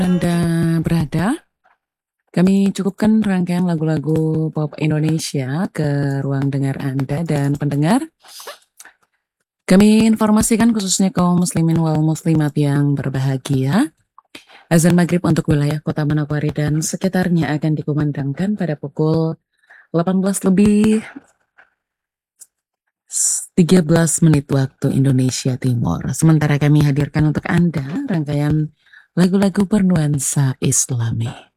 Anda berada, kami cukupkan rangkaian lagu-lagu pop Indonesia ke ruang dengar Anda dan pendengar. Kami informasikan khususnya kaum muslimin wal muslimat yang berbahagia. Azan maghrib untuk wilayah kota Manokwari dan sekitarnya akan dikumandangkan pada pukul 18 lebih 13 menit waktu Indonesia Timur. Sementara kami hadirkan untuk Anda rangkaian lagu-lagu bernuansa Islami.